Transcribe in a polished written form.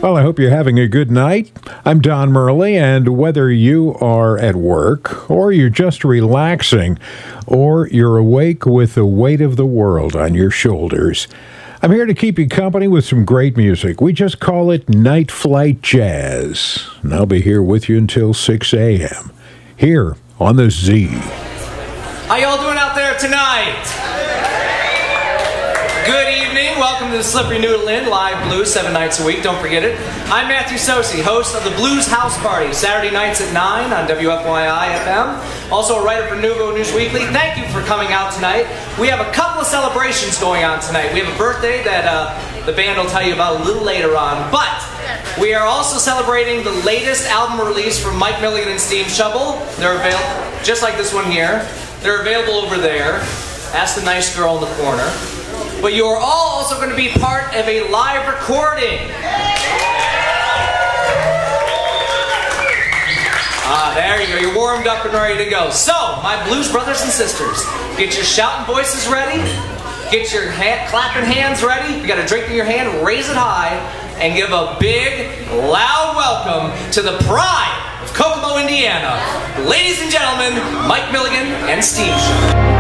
Well, I hope you're having a good night. I'm Don Murley, and whether you are at work, or you're just relaxing, or you're awake with the weight of the world on your shoulders, I'm here to keep you company with some great music. We just call it Night Flight Jazz. And I'll be here with you until 6 a.m. here on the Z. How y'all doing out there tonight? Good evening. Welcome to the Slippery Noodle Inn, live blues 7 nights a week. Don't forget it. I'm Matthew Sosi, host of the Blues House Party, Saturday nights at 9 on WFYI FM. Also a writer for Nuvo News Weekly. Thank you for coming out tonight. We have a couple of celebrations going on tonight. We have a birthday that the band will tell you about a little later on. But we are also celebrating the latest album release from Mike Milligan and Steve Shovel. They're available, just like this one here. They're available over there. Ask the nice girl in the corner. But you are all also going to be part of a live recording. There you go. You're warmed up and ready to go. So, my blues brothers and sisters, get your shouting voices ready. Get your clapping hands ready. You got a drink in your hand, raise it high, and give a big, loud welcome to the pride of Kokomo, Indiana. Ladies and gentlemen, Mike Milligan and Steve Shovel.